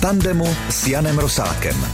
tandemu s Janem Rosálkem.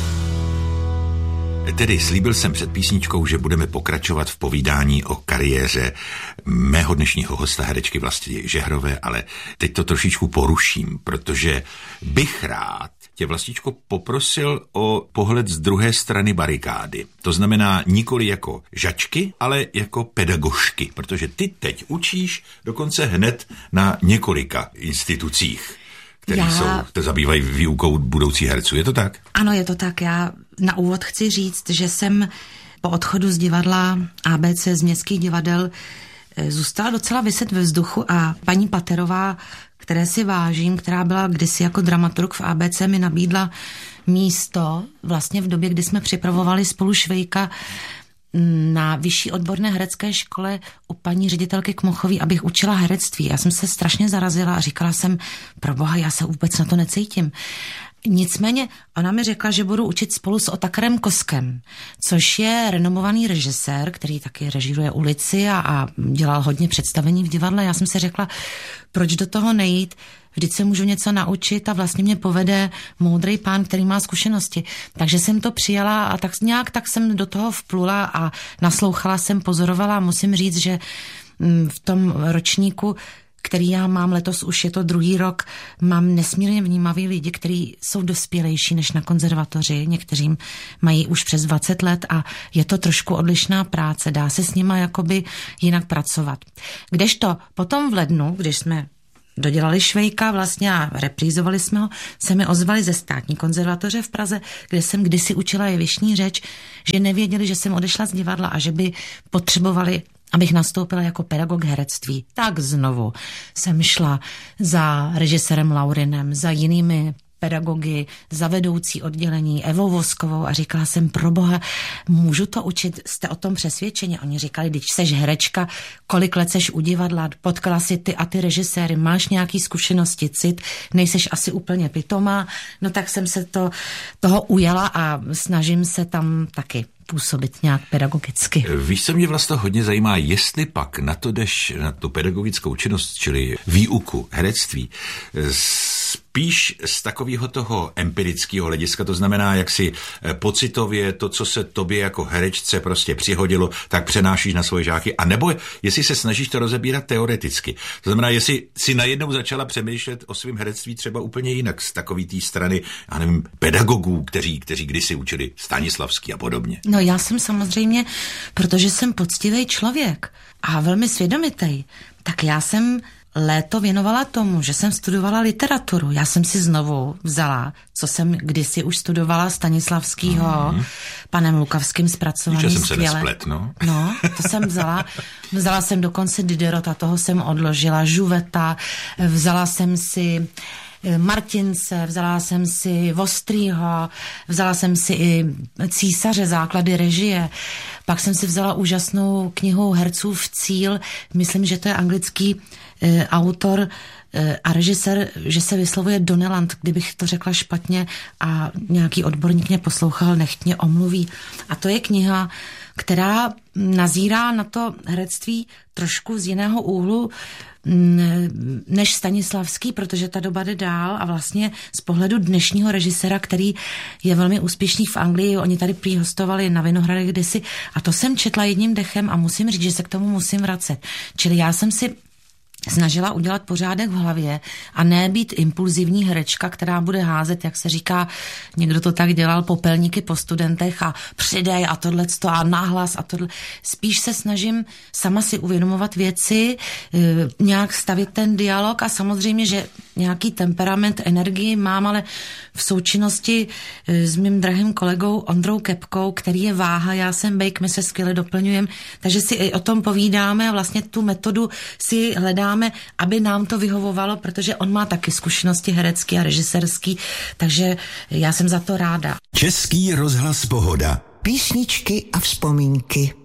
Tedy slíbil jsem před písničkou, že budeme pokračovat v povídání o kariéře mého dnešního hosta, herečky Vlasty Žehrové, ale teď to trošičku poruším, protože bych rád tě, Vlastičko, poprosil o pohled z druhé strany barikády. To znamená nikoli jako žačky, ale jako pedagožky, protože ty teď učíš dokonce hned na několika institucích, které se zabývají výukou budoucích herců. Je to tak? Ano, je to tak. Já na úvod chci říct, že jsem po odchodu z divadla ABC z městských divadel zůstala docela viset ve vzduchu a paní Paterová, které si vážím, která byla kdysi jako dramaturg v ABC, mi nabídla místo vlastně v době, kdy jsme připravovali spolu Švejka na vyšší odborné herecké škole u paní ředitelky Kmochový, abych učila herectví. Já jsem se strašně zarazila a říkala jsem, proboha, já se vůbec na to necítím. Nicméně ona mi řekla, že budu učit spolu s Otakarem Koskem, což je renomovaný režisér, který taky režíruje Ulici a dělal hodně představení v divadle. Já jsem si řekla, proč do toho nejít, vždyť se můžu něco naučit a vlastně mě povede moudrý pán, který má zkušenosti. Takže jsem to přijala a tak jsem do toho vplula a naslouchala jsem, pozorovala a musím říct, že v tom ročníku, který já mám letos, už je to druhý rok, mám nesmírně vnímavý lidi, kteří jsou dospělejší než na konzervatoři, někteří mají už přes 20 let a je to trošku odlišná práce, dá se s nima jakoby jinak pracovat. Kdežto potom v lednu, když jsme dodělali Švejka vlastně a reprízovali jsme ho, se mi ozvali ze Státní konzervatoře v Praze, kde jsem kdysi učila jevištní řeč, že nevěděli, že jsem odešla z divadla a že by potřebovali, abych nastoupila jako pedagog herectví. Tak znovu jsem šla za režisérem Laurinem, za jinými pedagogy, za vedoucí oddělení Evou Voskovou a říkala jsem, proboha, můžu to učit, jste o tom přesvědčeni? Oni říkali, když seš herečka, kolik let seš u divadla, potkala si ty a ty režiséry, máš nějaký zkušenosti, cit, nejseš asi úplně pitomá, no tak jsem se toho ujala a snažím se tam taky působit nějak pedagogicky. Víš, co mě vlastně hodně zajímá, jestli pak na to jdeš, na tu pedagogickou činnost, čili výuku, herectví, spíš z takového toho empirického hlediska, to znamená, jak si pocitově to, co se tobě jako herečce prostě přihodilo, tak přenášíš na svoje žáky, a nebo jestli se snažíš to rozebírat teoreticky. To znamená, jestli si najednou začala přemýšlet o svém herectví třeba úplně jinak z takový té strany, já nevím, pedagogů, kteří kdysi učili Stanislavský a podobně. No já jsem samozřejmě, protože jsem poctivý člověk a velmi svědomitý, tak já jsem léto věnovala tomu, že jsem studovala literaturu. Já jsem si znovu vzala, co jsem kdysi už studovala Stanislavskýho, panem Lukavským zpracovaný skvěle. Jsem se nesplet, no. No, to jsem vzala. Vzala jsem dokonce Diderota, toho jsem odložila, Žuveta, vzala jsem si Martince, vzala jsem si Vostrýho, vzala jsem si i Císaře, základy režie. Pak jsem si vzala úžasnou knihu Hercův cíl, myslím, že to je anglický autor a režisér, že se vyslovuje Donnellan, kdybych to řekla špatně a nějaký odborník mě poslouchal, nechť mě omluví. A to je kniha, která nazírá na to herectví trošku z jiného úhlu než Stanislavský, protože ta doba jde dál a vlastně z pohledu dnešního režiséra, který je velmi úspěšný v Anglii, oni tady prý hostovali na Vinohradech kdysi a to jsem četla jedním dechem a musím říct, že se k tomu musím vracet. Čili já jsem si snažila udělat pořádek v hlavě a ne být impulzivní herečka, která bude házet, jak se říká, někdo to tak dělal, popelníky po studentech a přidej a tohleto a nahlas a tohle. Spíš se snažím sama si uvědomovat věci, nějak stavit ten dialog a samozřejmě, že nějaký temperament, energii mám, ale v součinnosti s mým drahým kolegou Ondrou Kepkou, který je váha, já jsem bejk, my se skvěle doplňujeme, takže si i o tom povídáme a vlastně tu metodu si hledáme, aby nám to vyhovovalo, protože on má taky zkušenosti herecký a režisérský, takže já jsem za to ráda. Český rozhlas Pohoda. Písničky a vzpomínky.